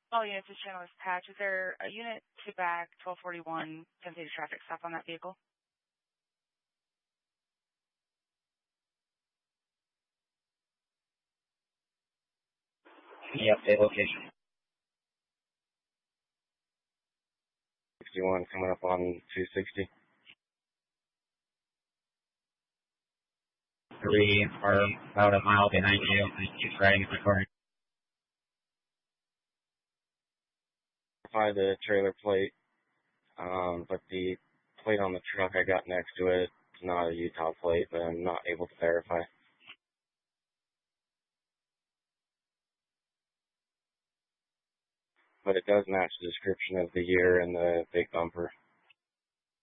All units, this channel is Patch. Is there a unit to back 1241 Penn State traffic stop on that vehicle? Yep, update location. 61 coming up on 260. 3 are about a mile behind you. Just riding at the corner. By the trailer plate, but the plate on the truck I got next to it is not a Utah plate, but I'm not able to verify. But it does match the description of the year and the big bumper.